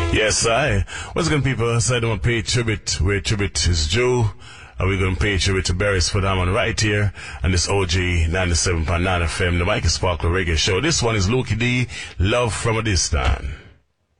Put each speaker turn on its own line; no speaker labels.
Yes, I. What's going people? I said I'm going to pay tribute where tribute is due. And we're going to pay tribute to Beresford Hammond right here on this OG 97.9 FM, the Mike Sparkler Reggae Show. This one is Loki D, Love from a Distance.